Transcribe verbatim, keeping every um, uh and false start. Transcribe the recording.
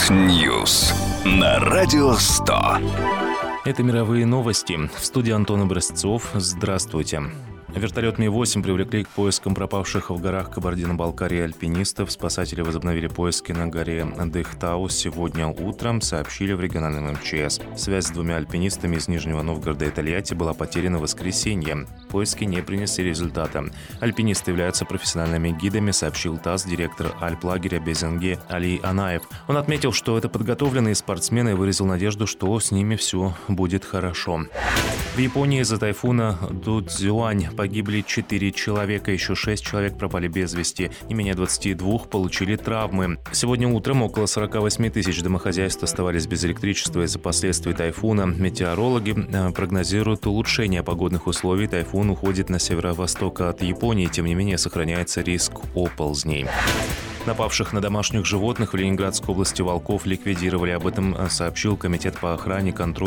News на Радио сто. Это мировые новости. В студии Антон Образцов. Здравствуйте. Вертолет Ми восемь привлекли к поискам пропавших в горах Кабардино-Балкарии альпинистов. Спасатели возобновили поиски на горе Дыхтау сегодня утром, сообщили в региональном эм че эс. Связь с двумя альпинистами из Нижнего Новгорода и Тольятти была потеряна в воскресенье. Поиски не принесли результата. Альпинисты являются профессиональными гидами, сообщил ТАСС директор альплагеря Безенге Али Анаев. Он отметил, что это подготовленные спортсмены, и выразил надежду, что с ними все будет хорошо. В Японии из-за тайфуна Дудзюань погибли четыре человека, еще шесть человек пропали без вести, не менее двадцати двух получили травмы. Сегодня утром около сорок восемь тысяч домохозяйств оставались без электричества из-за последствий тайфуна. Метеорологи прогнозируют улучшение погодных условий. Тайфун уходит на северо-восток от Японии, тем не менее сохраняется риск оползней. Напавших на домашних животных в Ленинградской области волков ликвидировали. Об этом сообщил Комитет по охране, контролю